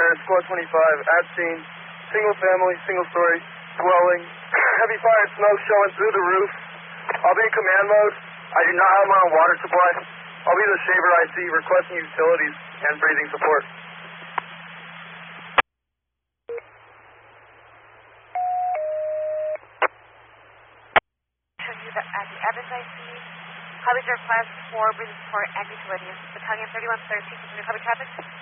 Squad 25, at scene, single family, single story, dwelling, heavy fire and smoke showing through the roof. I'll be in command mode. I do not have my own water supply. I'll be the Shaver IC requesting utilities and breathing support. At the Evans IC, copy the request for breathing support and utilities. Battalion 3113, continue copy traffic.